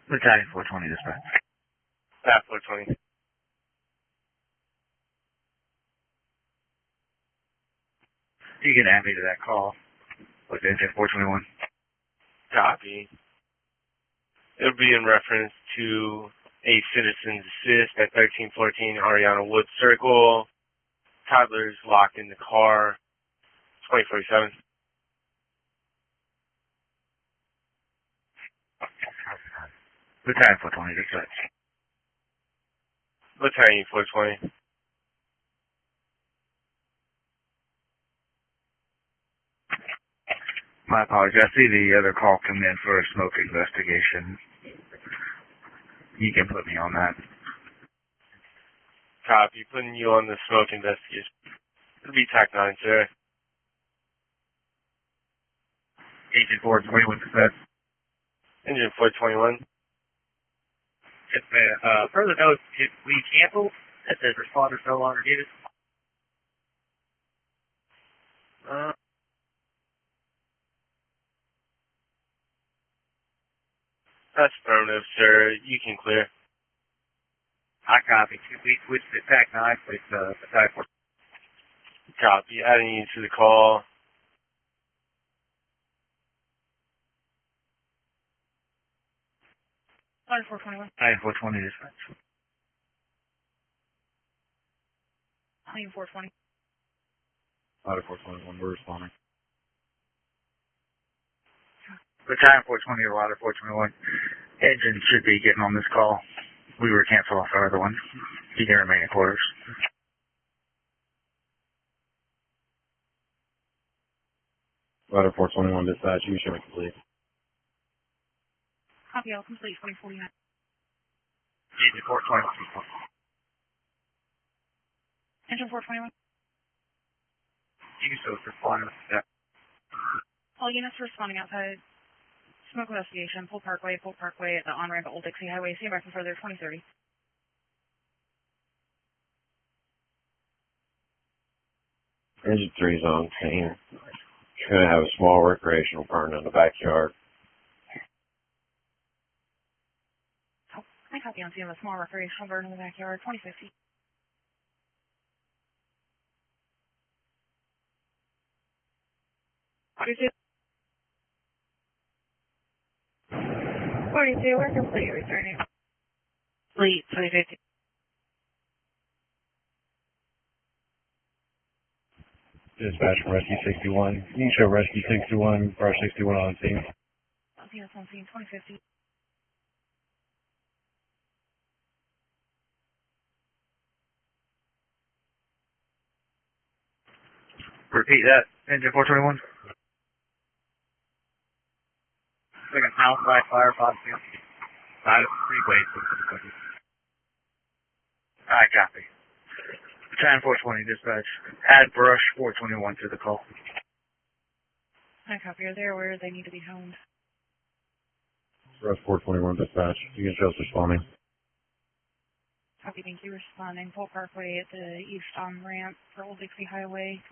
Battalion 420 dispatch. Staff 420. You can add me to that call with engine 421. Copy. It'll be in reference to a citizen's assist at 1314 Ariana Woods Circle. Toddler's locked in the car. 2047. Battalion 420 dispatch. Battalion 420. My apologies. I see the other call come in for a smoke investigation. You can put me on that. Copy. Putting you on the smoke investigation. It'll be TAC 9, sir. Agent 421 dispatch. Engine 421. Yes, ma'am. Further note, if we cancel, it says responders no longer needed. That's affirmative, sir. You can clear. I copy. We switched to TAC 9 with Battalion 4. Copy. Adding you to the call. Ladder 421. Battalion 420 dispatch. Battalion 420. Ladder 421, we're responding. Battalion 420 or Ladder 421. Engine should be getting on this call. We were canceled off our other one. You can remain in quarters. Ladder 421 dispatch, you should complete. Copy all complete 2049. Engine 420. Engine 421. You so responding. Yeah. All units responding outside. Smoke investigation. Polk Parkway at the on-ramp at Old Dixie Highway. See you back from further 2030. Engine 3's on scene. Gonna have a small recreational burn in the backyard. Oh, I copy on scene of a small recreational burn in the backyard. 2050. We're complete. Returning. Complete 2050. Dispatch from Rescue 61. You can show Rescue 61, Brush 61 on scene. I'll see us on scene 2050. Repeat that. Engine 421. Second house by fire, possibly. Side of the freeway. I copy. Battalion 420 dispatch. Add Brush 421 to the call. I copy. Are they aware they need to be honed? Brush 421 dispatch. You can show us responding. Copy. Thank you. Responding. Polk Parkway at the east on ramp for Old Dixie Highway.